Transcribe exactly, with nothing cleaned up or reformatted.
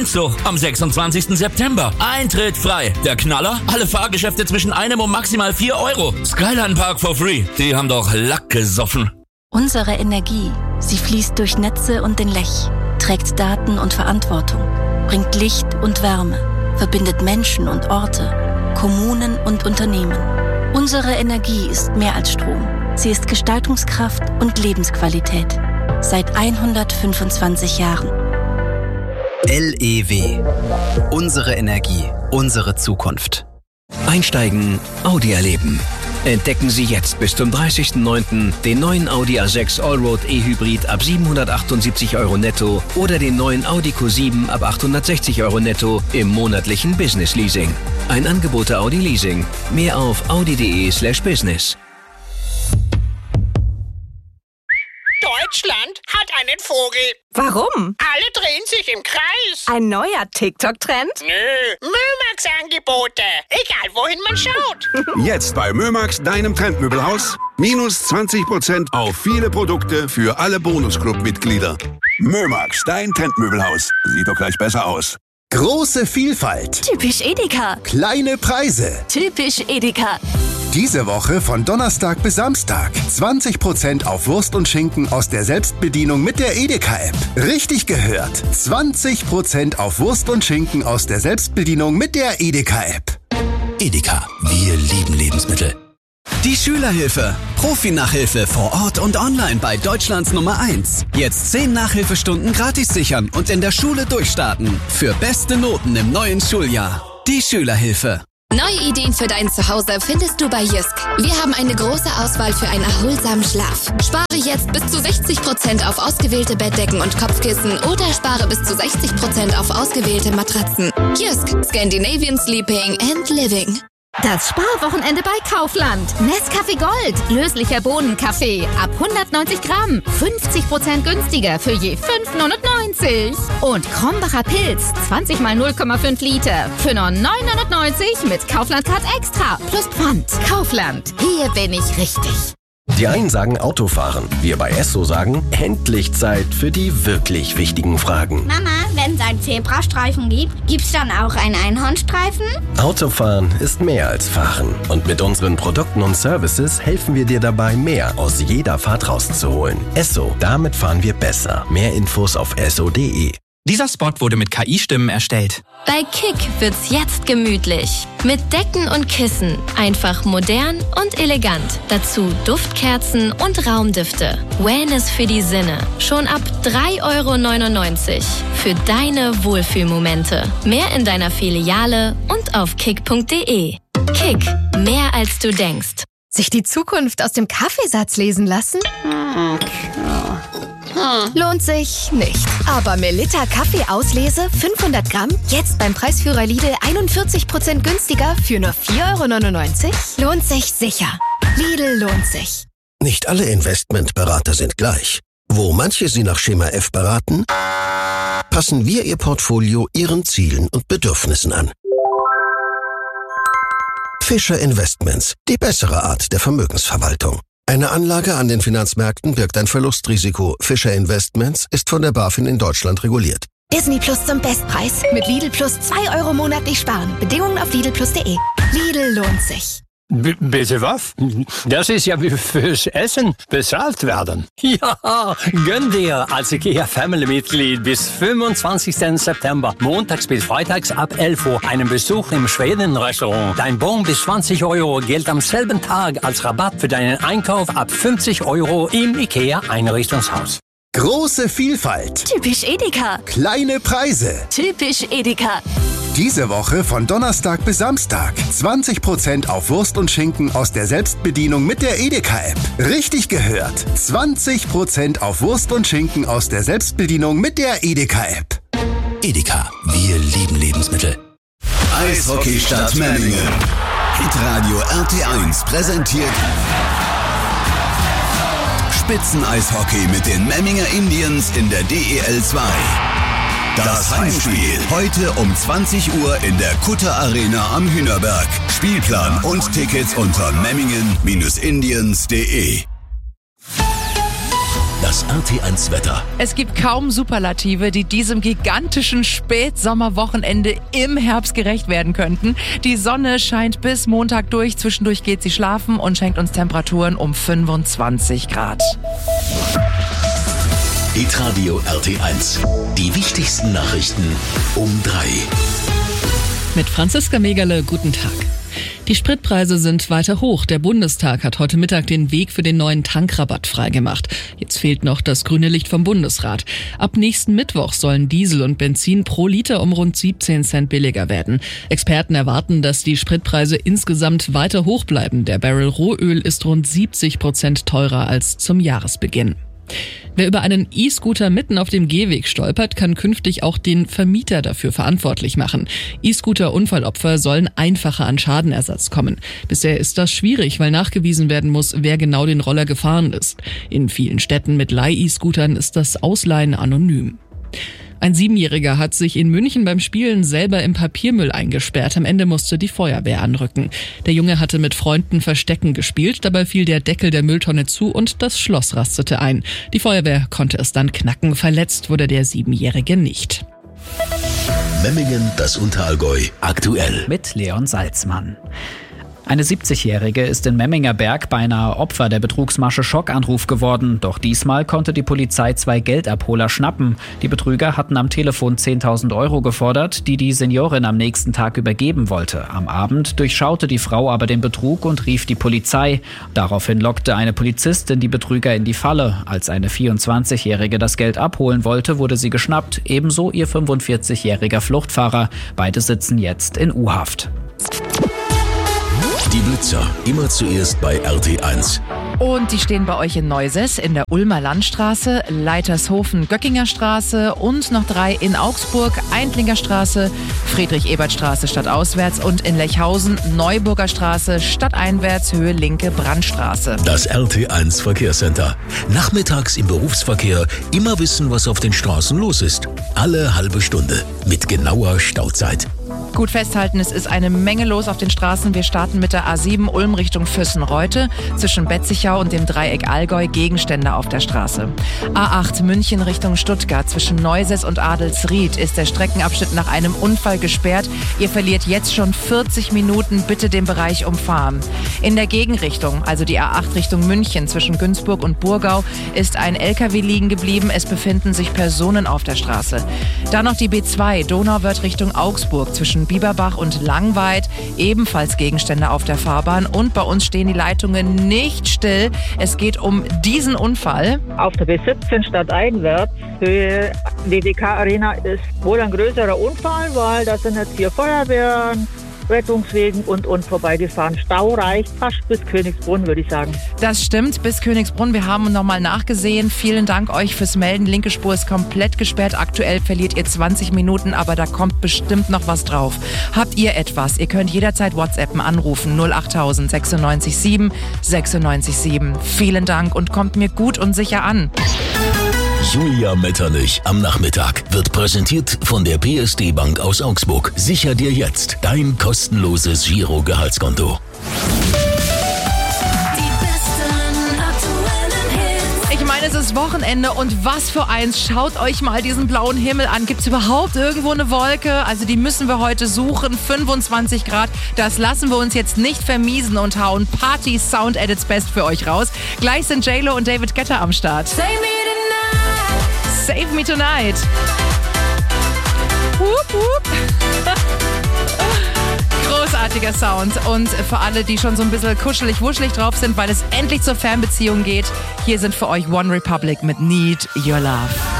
So, am sechsundzwanzigsten September. Eintritt frei. Der Knaller? Alle Fahrgeschäfte zwischen einem und maximal vier Euro. Skyline Park for free. Die haben doch Lack gesoffen. Unsere Energie, sie fließt durch Netze und den Lech, trägt Daten und Verantwortung, bringt Licht und Wärme, verbindet Menschen und Orte, Kommunen und Unternehmen. Unsere Energie ist mehr als Strom. Sie ist Gestaltungskraft und Lebensqualität. Seit hundertfünfundzwanzig Jahren. L E W. Unsere Energie, unsere Zukunft. Einsteigen, Audi erleben. Entdecken Sie jetzt bis zum dreißigsten neunten den neuen Audi A sechs Allroad E-Hybrid ab siebenhundertachtundsiebzig Euro netto oder den neuen Audi Q sieben ab achthundertsechzig Euro netto im monatlichen Business Leasing. Ein Angebot der Audi Leasing. Mehr auf audi.de slash business. Deutschland hat einen Vogel. Warum? Alle drehen sich im Kreis. Ein neuer TikTok-Trend? Nö, Mömax-Angebote. Egal, wohin man schaut. Jetzt bei Mömax, deinem Trendmöbelhaus. Minus zwanzig Prozent auf viele Produkte für alle Bonusclub-Mitglieder. Mömax, dein Trendmöbelhaus. Sieht doch gleich besser aus. Große Vielfalt. Typisch Edeka. Kleine Preise. Typisch Edeka. Diese Woche von Donnerstag bis Samstag. zwanzig Prozent auf Wurst und Schinken aus der Selbstbedienung mit der Edeka-App. Richtig gehört. zwanzig Prozent auf Wurst und Schinken aus der Selbstbedienung mit der Edeka-App. Edeka. Wir lieben Lebensmittel. Die Schülerhilfe. Profi-Nachhilfe vor Ort und online bei Deutschlands Nummer eins. Jetzt zehn Nachhilfestunden gratis sichern und in der Schule durchstarten. Für beste Noten im neuen Schuljahr. Die Schülerhilfe. Neue Ideen für dein Zuhause findest du bei Jysk. Wir haben eine große Auswahl für einen erholsamen Schlaf. Spare jetzt bis zu sechzig Prozent auf ausgewählte Bettdecken und Kopfkissen oder spare bis zu sechzig Prozent auf ausgewählte Matratzen. Jysk, Scandinavian Sleeping and Living. Das Sparwochenende bei Kaufland. Nescafé Gold. Löslicher Bohnenkaffee. Ab hundertneunzig Gramm. fünfzig Prozent günstiger für je fünf neunundneunzig. Und Krombacher Pilz. zwanzig mal null Komma fünf Liter. Für nur neun neunundneunzig mit Kaufland-Card extra. Plus Pfand. Kaufland. Hier bin ich richtig. Die einen sagen Autofahren. Wir bei Esso sagen, endlich Zeit für die wirklich wichtigen Fragen. Mama, wenn es einen Zebrastreifen gibt, gibt's dann auch einen Einhornstreifen? Autofahren ist mehr als Fahren. Und mit unseren Produkten und Services helfen wir dir dabei, mehr aus jeder Fahrt rauszuholen. Esso, damit fahren wir besser. Mehr Infos auf esso punkt de. Dieser Spot wurde mit K I-Stimmen erstellt. Bei Kick wird's jetzt gemütlich. Mit Decken und Kissen. Einfach modern und elegant. Dazu Duftkerzen und Raumdüfte. Wellness für die Sinne. Schon ab drei Euro neunundneunzig. Für deine Wohlfühlmomente. Mehr in deiner Filiale und auf kick punkt de. Kick. Mehr als du denkst. Sich die Zukunft aus dem Kaffeesatz lesen lassen? Lohnt sich nicht. Aber Melitta Kaffeeauslese fünfhundert Gramm jetzt beim Preisführer Lidl einundvierzig Prozent günstiger für nur vier Euro neunundneunzig? Lohnt sich sicher. Lidl lohnt sich. Nicht alle Investmentberater sind gleich. Wo manche Sie nach Schema F beraten, passen wir Ihr Portfolio Ihren Zielen und Bedürfnissen an. Fischer Investments, die bessere Art der Vermögensverwaltung. Eine Anlage an den Finanzmärkten birgt ein Verlustrisiko. Fischer Investments ist von der BaFin in Deutschland reguliert. Disney Plus zum Bestpreis. Mit Lidl Plus zwei Euro monatlich sparen. Bedingungen auf lidl plus punkt de. Lidl lohnt sich. B- bitte was? Das ist ja wie fürs Essen bezahlt werden. Ja, gönn dir als IKEA Family-Mitglied bis fünfundzwanzigsten September, montags bis freitags ab elf Uhr, einen Besuch im Schweden-Restaurant. Dein Bon bis zwanzig Euro gilt am selben Tag als Rabatt für deinen Einkauf ab fünfzig Euro im IKEA-Einrichtungshaus. Große Vielfalt. Typisch Edeka. Kleine Preise. Typisch Edeka. Diese Woche von Donnerstag bis Samstag. zwanzig Prozent auf Wurst und Schinken aus der Selbstbedienung mit der Edeka-App. Richtig gehört. zwanzig Prozent auf Wurst und Schinken aus der Selbstbedienung mit der Edeka-App. Edeka. Wir lieben Lebensmittel. Eishockeystadt Memmingen. Hitradio R T eins präsentiert Spitzeneishockey mit den Memminger Indians in der D E L zwei. Das Heimspiel heute um zwanzig Uhr in der Kutter Arena am Hühnerberg. Spielplan und Tickets unter memmingen Bindestrich indians punkt de. Das R T eins Wetter. Es gibt kaum Superlative, die diesem gigantischen Spätsommerwochenende im Herbst gerecht werden könnten. Die Sonne scheint bis Montag durch, zwischendurch geht sie schlafen und schenkt uns Temperaturen um fünfundzwanzig Grad. Hitradio R T eins. Die wichtigsten Nachrichten um drei. Mit Franziska Megerle, guten Tag. Die Spritpreise sind weiter hoch. Der Bundestag hat heute Mittag den Weg für den neuen Tankrabatt freigemacht. Jetzt fehlt noch das grüne Licht vom Bundesrat. Ab nächsten Mittwoch sollen Diesel und Benzin pro Liter um rund siebzehn Cent billiger werden. Experten erwarten, dass die Spritpreise insgesamt weiter hoch bleiben. Der Barrel Rohöl ist rund siebzig Prozent teurer als zum Jahresbeginn. Wer über einen E-Scooter mitten auf dem Gehweg stolpert, kann künftig auch den Vermieter dafür verantwortlich machen. E-Scooter-Unfallopfer sollen einfacher an Schadenersatz kommen. Bisher ist das schwierig, weil nachgewiesen werden muss, wer genau den Roller gefahren ist. In vielen Städten mit Leih-E-Scootern ist das Ausleihen anonym. Ein Siebenjähriger hat sich in München beim Spielen selber im Papiermüll eingesperrt. Am Ende musste die Feuerwehr anrücken. Der Junge hatte mit Freunden Verstecken gespielt. Dabei fiel der Deckel der Mülltonne zu und das Schloss rastete ein. Die Feuerwehr konnte es dann knacken. Verletzt wurde der Siebenjährige nicht. Memmingen, das Unterallgäu, aktuell. Mit Leon Salzmann. Eine siebzigjährige ist in Memminger Berg beinahe Opfer der Betrugsmasche Schockanruf geworden. Doch diesmal konnte die Polizei zwei Geldabholer schnappen. Die Betrüger hatten am Telefon zehntausend Euro gefordert, die die Seniorin am nächsten Tag übergeben wollte. Am Abend durchschaute die Frau aber den Betrug und rief die Polizei. Daraufhin lockte eine Polizistin die Betrüger in die Falle. Als eine vierundzwanzigjährige das Geld abholen wollte, wurde sie geschnappt. Ebenso ihr fünfundvierzigjähriger Fluchtfahrer. Beide sitzen jetzt in U-Haft. Die Blitzer, immer zuerst bei R T eins. Und die stehen bei euch in Neuses, in der Ulmer Landstraße, Leitershofen, Göckinger Straße und noch drei in Augsburg, Eintlinger Straße, Friedrich-Ebert-Straße stadtauswärts und in Lechhausen, Neuburger Straße, stadteinwärts, Höhe Linke Brandstraße. Das R T eins Verkehrscenter. Nachmittags im Berufsverkehr immer wissen, was auf den Straßen los ist. Alle halbe Stunde mit genauer Stauzeit. Gut festhalten, es ist eine Menge los auf den Straßen. Wir starten mit der A sieben Ulm Richtung Füssen-Reute. Zwischen Betzichau und dem Dreieck Allgäu Gegenstände auf der Straße. A acht München Richtung Stuttgart. Zwischen Neuses und Adelsried ist der Streckenabschnitt nach einem Unfall gesperrt. Ihr verliert jetzt schon vierzig Minuten. Bitte den Bereich umfahren. In der Gegenrichtung, also die A acht Richtung München zwischen Günzburg und Burgau, ist ein L K W liegen geblieben. Es befinden sich Personen auf der Straße. Dann noch die B zwei Donauwörth Richtung Augsburg zwischen Bieberbach und Langweid, ebenfalls Gegenstände auf der Fahrbahn und bei uns stehen die Leitungen nicht still. Es geht um diesen Unfall. Auf der B siebzehn stadteinwärts, Höhe D D K Arena, ist wohl ein größerer Unfall, weil da sind jetzt hier Feuerwehren, Rettungswegen und und vorbeigefahren. Stau reicht fast bis Königsbrunn, würde ich sagen. Das stimmt, bis Königsbrunn. Wir haben nochmal nachgesehen. Vielen Dank euch fürs Melden. Linke Spur ist komplett gesperrt. Aktuell verliert ihr zwanzig Minuten, aber da kommt bestimmt noch was drauf. Habt ihr etwas? Ihr könnt jederzeit WhatsAppen, anrufen null achttausend sechsundneunzig sieben sechsundneunzig sieben. Vielen Dank und kommt mir gut und sicher an. Julia Metternich am Nachmittag wird präsentiert von der P S D Bank aus Augsburg. Sicher dir jetzt dein kostenloses Giro-Gehaltskonto. Ich meine, es ist Wochenende und was für eins. Schaut euch mal diesen blauen Himmel an. Gibt es überhaupt irgendwo eine Wolke? Also die müssen wir heute suchen. fünfundzwanzig Grad. Das lassen wir uns jetzt nicht vermiesen und hauen Party Sound at its best für euch raus. Gleich sind J-Lo und David Guetta am Start. Save me tonight. Wupp, wupp. Großartiger Sound. Und für alle, die schon so ein bisschen kuschelig-wuschelig drauf sind, weil es endlich zur Fernbeziehung geht, hier sind für euch One Republic mit Need Your Love.